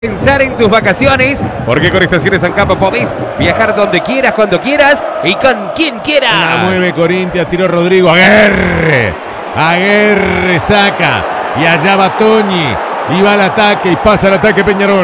Pensar en tus vacaciones, porque con Estaciones San Capa podés viajar donde quieras, cuando quieras y con quien quieras. La mueve Corinthians, tiró Rodrigo, Aguerre saca y allá va Toñi y va al ataque y pasa al ataque Peñarol.